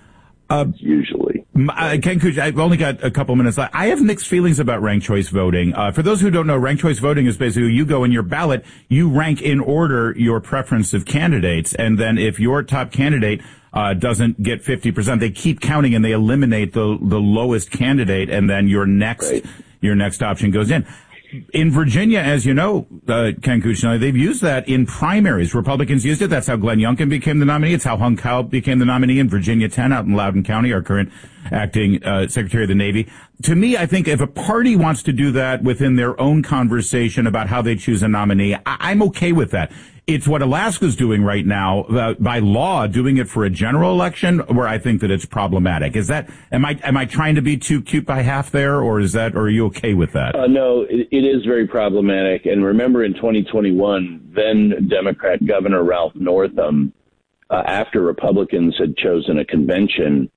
Uh, usually. Uh, Ken Kuch, I've only got a couple minutes left. I have mixed feelings about ranked choice voting. Uh, for those who don't know, ranked choice voting is basically you go in your ballot, you rank in order your preference of candidates, and then if your top candidate uh doesn't get fifty percent, they keep counting and they eliminate the the lowest candidate, and then your next right. your next option goes in. In Virginia, as you know, uh, Ken Kuchner, they've used that in primaries. Republicans used it. That's how Glenn Youngkin became the nominee. It's how Hung Kao became the nominee in Virginia ten out in Loudoun County, our current acting uh, Secretary of the Navy. To me, I think if a party wants to do that within their own conversation about how they choose a nominee, I- I'm okay with that. It's what Alaska's doing right now, uh, by law, doing it for a general election, where I think that it's problematic. Is that, am I, am I trying to be too cute by half there, or is that, or are you okay with that? Uh, no, it, it is very problematic. And remember in twenty twenty-one, then Democrat Governor Ralph Northam, uh, after Republicans had chosen a convention,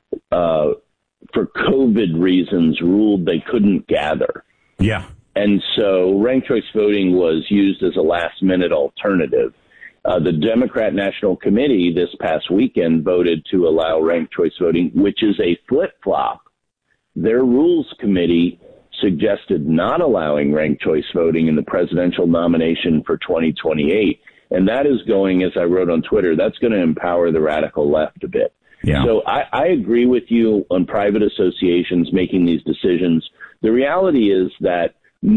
uh, for COVID reasons, ruled they couldn't gather. Yeah. And so ranked choice voting was used as a last-minute alternative. Uh, the Democrat National Committee this past weekend voted to allow ranked choice voting, which is a flip-flop. Their Rules Committee suggested not allowing ranked choice voting in the presidential nomination for twenty twenty-eight. And that is going, as I wrote on Twitter, that's going to empower the radical left a bit. Yeah. So I, I agree with you on private associations making these decisions. The reality is that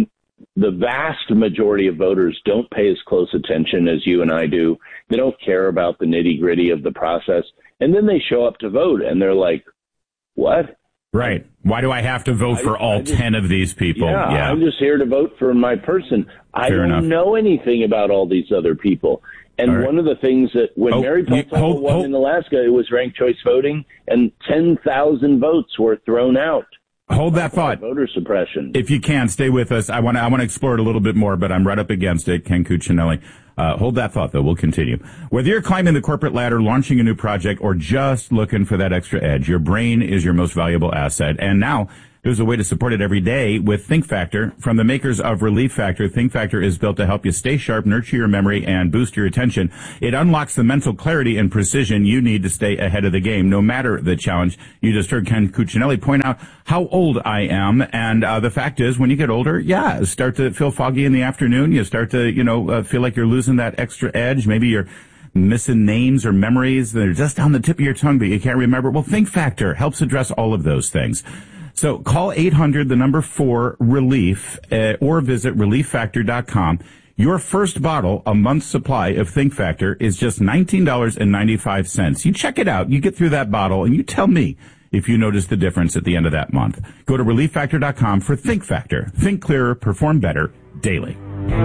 the vast majority of voters don't pay as close attention as you and I do. They don't care about the nitty gritty of the process. And then they show up to vote and they're like, what? Right. Why do I have to vote for I, all I just, ten of these people? Yeah, yeah, I'm just here to vote for my person. I Fair don't enough. know anything about all these other people. And right. one of the things that when oh, Mary Popova won hold. in Alaska, it was ranked choice voting, and ten thousand votes were thrown out. Hold that thought. Voter suppression. If you can, stay with us. I want to I want to explore it a little bit more, but I'm right up against it. Ken Cuccinelli. Uh, hold that thought, though. We'll continue. Whether you're climbing the corporate ladder, launching a new project, or just looking for that extra edge, your brain is your most valuable asset. And now there's a way to support it every day with Think Factor. From the makers of Relief Factor, Think Factor is built to help you stay sharp, nurture your memory, and boost your attention. It unlocks the mental clarity and precision you need to stay ahead of the game, no matter the challenge. You just heard Ken Cuccinelli point out how old I am, and uh, the fact is, when you get older, yeah, start to feel foggy in the afternoon. You start to, you know, uh, feel like you're losing that extra edge. Maybe you're missing names or memories that are just on the tip of your tongue, but you can't remember. Well, Think Factor helps address all of those things. So call eight hundred, the number four, relief, uh, or visit relief factor dot com. Your first bottle, a month's supply of Think Factor, is just nineteen dollars and ninety-five cents. You check it out, you get through that bottle, and you tell me if you notice the difference at the end of that month. Go to relief factor dot com for Think Factor. Think clearer, perform better, daily.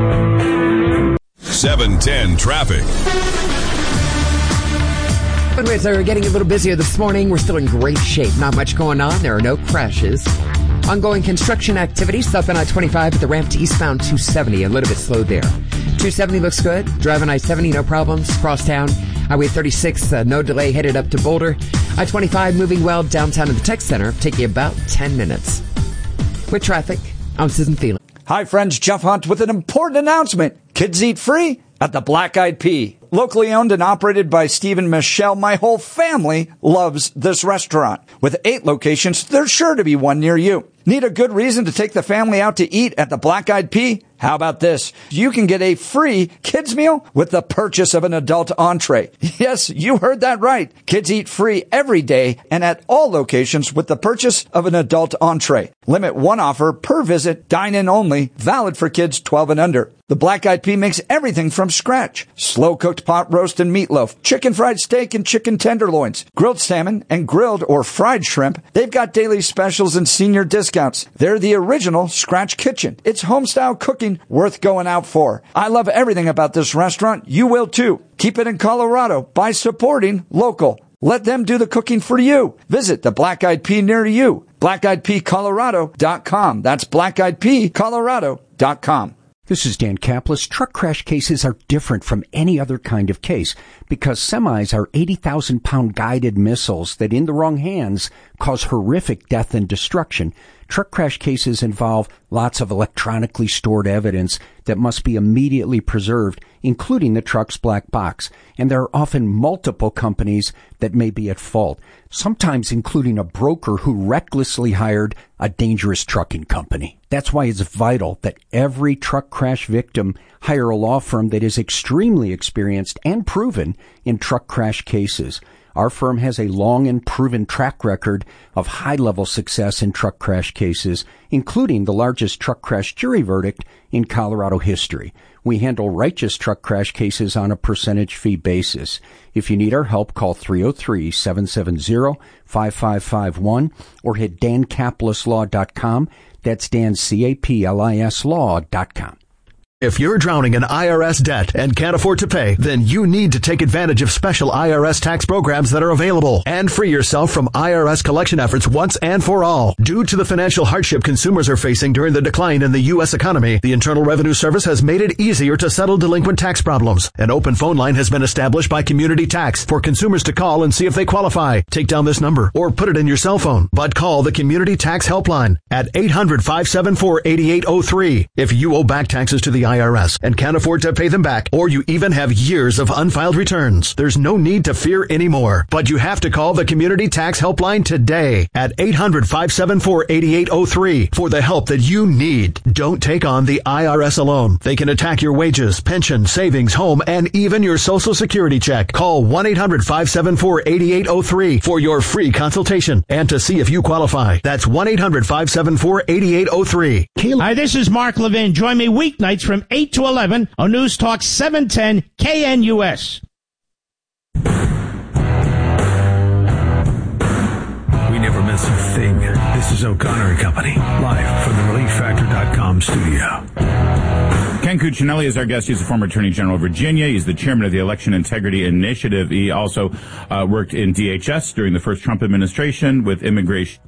seven ten traffic. Anyways, we're getting a little busier this morning. We're still in great shape. Not much going on. There are no crashes. Ongoing construction activity. Southbound I twenty-five at the ramp to eastbound two seventy. A little bit slow there. two seventy looks good. Driving I seventy, no problems. Crosstown. Highway thirty-six, uh, no delay. Headed up to Boulder. I twenty-five moving well downtown to the Tech Center. Take you about ten minutes. With traffic, I'm Susan Phelan. Hi, friends. Jeff Hunt with an important announcement. Kids eat free at the Black Eyed Pea. Locally owned and operated by Steve and Michelle, my whole family loves this restaurant. With eight locations, there's sure to be one near you. Need a good reason to take the family out to eat at the Black Eyed Pea? How about this? You can get a free kids meal with the purchase of an adult entree. Yes, you heard that right. Kids eat free every day and at all locations with the purchase of an adult entree. Limit one offer per visit, dine-in only, valid for kids twelve and under. The Black Eyed Pea makes everything from scratch. Slow-cooked pot roast and meatloaf, chicken fried steak and chicken tenderloins, grilled salmon and grilled or fried shrimp. They've got daily specials and senior discounts. They're the original Scratch Kitchen. It's home-style cooking worth going out for. I love everything about this restaurant. You will too. Keep it in Colorado by supporting local. Let them do the cooking for you. Visit the Black Eyed Pea near you. black eyed pea colorado dot com. That's black eyed pea colorado dot com. This is Dan Kaplis. Truck crash cases are different from any other kind of case because semis are eighty thousand pound guided missiles that in the wrong hands cause horrific death and destruction. Truck crash cases involve lots of electronically stored evidence that must be immediately preserved, including the truck's black box. And there are often multiple companies that may be at fault, sometimes including a broker who recklessly hired a dangerous trucking company. That's why it's vital that every truck crash victim hire a law firm that is extremely experienced and proven in truck crash cases. Our firm has a long and proven track record of high-level success in truck crash cases, including the largest truck crash jury verdict in Colorado history. We handle righteous truck crash cases on a percentage fee basis. If you need our help, call three oh three, seven seven zero, five five five one or hit dan caplis law dot com. That's Dan, C A P L I S law dot com. If you're drowning in I R S debt and can't afford to pay, then you need to take advantage of special I R S tax programs that are available and free yourself from I R S collection efforts once and for all. Due to the financial hardship consumers are facing during the decline in the U S economy, the Internal Revenue Service has made it easier to settle delinquent tax problems. An open phone line has been established by Community Tax for consumers to call and see if they qualify. Take down this number or put it in your cell phone, but call the Community Tax Helpline at eight hundred, five seven four, eight eight zero three. If you owe back taxes to the I R S and can't afford to pay them back, or you even have years of unfiled returns, there's no need to fear anymore. But you have to call the Community Tax Helpline today at eight hundred, five seven four, eight eight zero three for the help that you need. Don't take on the I R S alone. They can attack your wages, pension, savings, home, and even your Social Security check. Call one eight hundred, five seven four, eight eight zero three for your free consultation and to see if you qualify. That's one eight hundred, five seven four, eight eight zero three. Hi, this is Mark Levin. Join me weeknights from eight to eleven on News Talk seven ten K N U S. We never miss miss a thing. This is O'Connor and Company, live from the relief factor dot com studio. Ken Cuccinelli is our guest. He's a former Attorney General of Virginia. He's the chairman of the Election Integrity Initiative. He also uh, worked in D H S during the first Trump administration with immigration.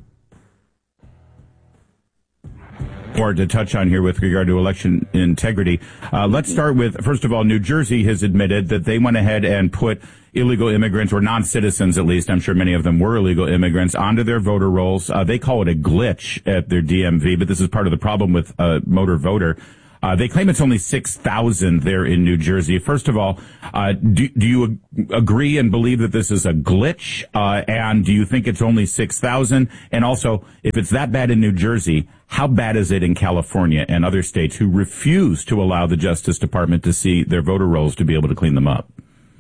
More to touch on here with regard to election integrity. Uh, let's start with, first of all, New Jersey has admitted that they went ahead and put illegal immigrants, or non-citizens at least, I'm sure many of them were illegal immigrants, onto their voter rolls. Uh, they call it a glitch at their D M V, but this is part of the problem with uh, motor voter. Uh, they claim it's only six thousand there in New Jersey. First of all, uh, do, do you ag- agree and believe that this is a glitch? Uh, and do you think it's only six thousand? And also, if it's that bad in New Jersey, how bad is it in California and other states who refuse to allow the Justice Department to see their voter rolls to be able to clean them up?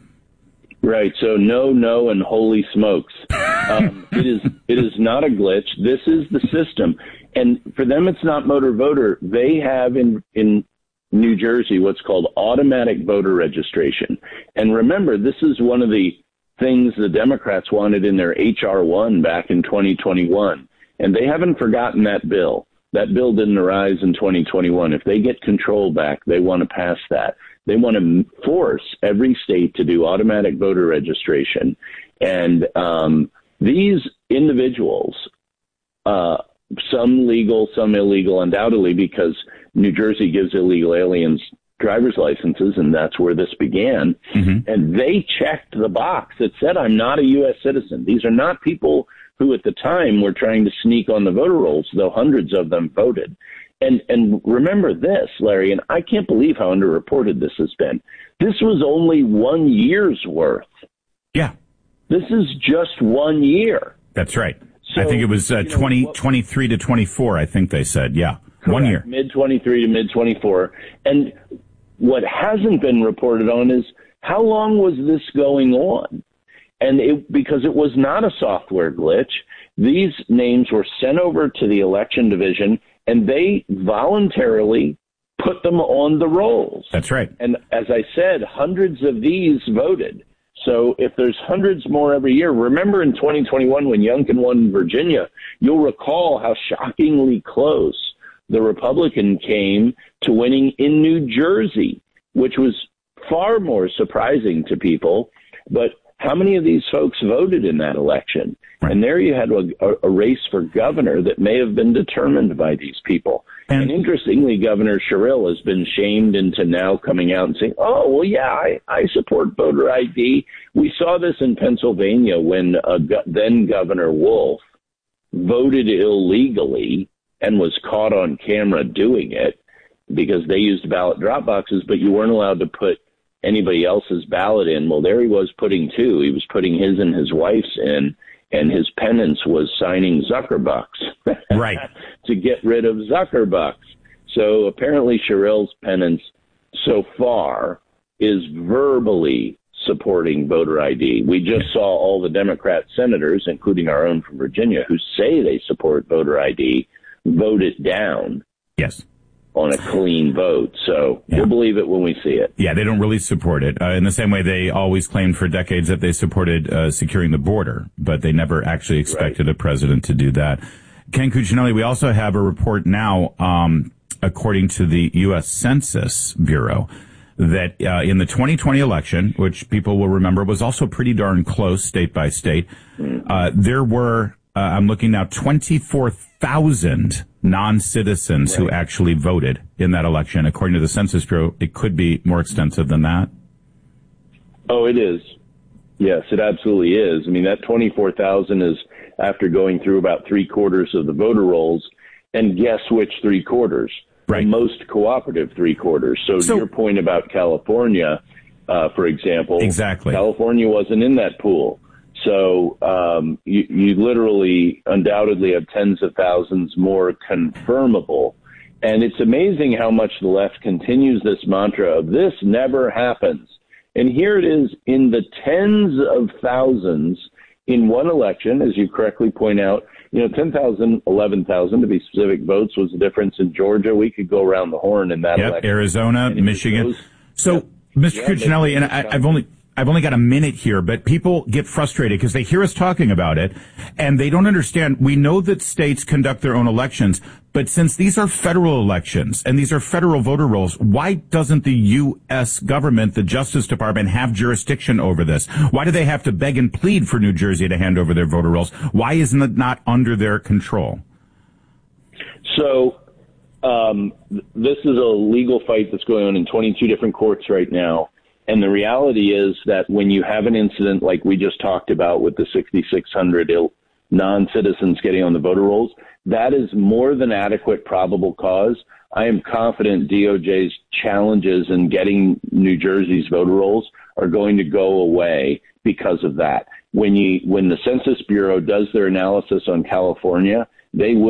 Right. So no, no, and holy smokes. Um, it is, it is not a glitch. This is the system. And for them, it's not motor voter. They have in, in New Jersey what's called automatic voter registration. And remember, this is one of the things the Democrats wanted in their H R one back in twenty twenty-one. And they haven't forgotten that bill. That bill didn't arise in twenty twenty-one. If they get control back, they want to pass that. They want to force every state to do automatic voter registration. And um, these individuals, uh, some legal, some illegal, undoubtedly, because New Jersey gives illegal aliens driver's licenses, and that's where this began. Mm-hmm. And they checked the box that said, I'm not a U S citizen. These are not people who at the time were trying to sneak on the voter rolls, though hundreds of them voted. And and remember this, Larry, and I can't believe how underreported this has been. This was only one year's worth. Yeah. This is just one year. That's right. So, I think it was uh, twenty, twenty-three to twenty-four, I think they said. Yeah. Correct. One year. mid twenty-three to mid twenty-four. And what hasn't been reported on is how long was this going on? And it, because it was not a software glitch, these names were sent over to the election division, and they voluntarily put them on the rolls. That's right. And as I said, hundreds of these voted. So if there's hundreds more every year, remember in twenty twenty-one when Youngkin won in Virginia, you'll recall how shockingly close the Republican came to winning in New Jersey, which was far more surprising to people. But how many of these folks voted in that election? Right. And there you had a, a race for governor that may have been determined by these people. And, and interestingly, Governor Sherrill has been shamed into now coming out and saying, oh, well, yeah, I, I support voter I D. We saw this in Pennsylvania when uh, go- then Governor Wolf voted illegally and was caught on camera doing it because they used ballot drop boxes, but you weren't allowed to put anybody else's ballot in. Well, there he was putting two. He was putting his and his wife's in, and his penance was signing Zuckerbucks. Right. To get rid of Zuckerbucks. So apparently Sherrill's penance so far is verbally supporting voter I D. We just saw all the Democrat senators, including our own from Virginia, who say they support voter I D, vote it down. Yes. On a clean vote. So yeah. We'll believe it when we see it. Yeah, they don't really support it. Uh, in the same way they always claimed for decades that they supported uh, securing the border, but they never actually expected right. a president to do that. Ken Cuccinelli, we also have a report now, um, according to the U S Census Bureau, that uh, in the twenty twenty election, which people will remember was also pretty darn close state by state, uh, there were, uh, I'm looking now, twenty-four thousand non-citizens right. who actually voted in that election. According to the Census Bureau, it could be more extensive than that. Oh, it is. Yes, it absolutely is. I mean, that twenty-four thousand is after going through about three quarters of the voter rolls, and guess which three quarters? Right. The most cooperative three quarters. So, so to your point about California, uh, for example, exactly. California wasn't in that pool. So um, you, you literally undoubtedly have tens of thousands more confirmable. And it's amazing how much the left continues this mantra of this never happens. And here it is in the tens of thousands in one election, as you correctly point out. You know, ten thousand, eleven thousand to be specific votes was the difference in Georgia. We could go around the horn in that yep, election. Arizona, Michigan. Goes, so, yep. Mister Yeah, Cuccinelli, and I, I've only I've only got a minute here, but people get frustrated because they hear us talking about it and they don't understand. We know that states conduct their own elections, but since these are federal elections and these are federal voter rolls, why doesn't the U S government, the Justice Department, have jurisdiction over this? Why do they have to beg and plead for New Jersey to hand over their voter rolls? Why isn't it not under their control? So, um, this is a legal fight that's going on in twenty-two different courts right now. And the reality is that when you have an incident like we just talked about with the sixty-six hundred Ill non-citizens getting on the voter rolls, that is more than adequate probable cause. I am confident D O J's challenges in getting New Jersey's voter rolls are going to go away because of that. When you, when the Census Bureau does their analysis on California, they will